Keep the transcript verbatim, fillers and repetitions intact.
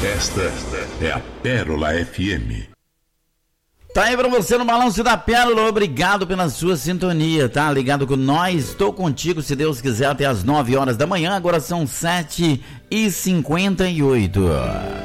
Esta é a Pérola F M. Tá aí pra você no Balanço da Pérola, obrigado pela sua sintonia, tá? Ligado com nós, estou contigo, se Deus quiser, até as nove horas da manhã, agora são sete e cinquenta e oito.